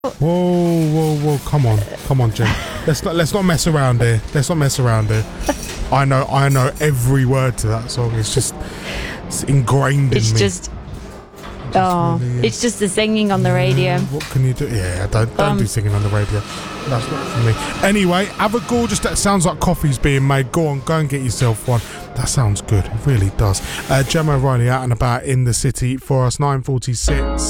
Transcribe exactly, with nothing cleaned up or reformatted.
Whoa, whoa, whoa! Come on, come on, Jen. Let's not let's not mess around here. Let's not mess around here. I know, I know every word to that song. It's just it's ingrained it's in me. Just, it's just oh, really it's just the singing on the radio. What can you do? Yeah, don't don't um, do singing on the radio. That's not for me. Anyway, have a gorgeous. That sounds like coffee's being made. Go on, go and get yourself one. That sounds good. It really does. Uh, Gemma O'Reilly out and about in the city for us. nine forty-six.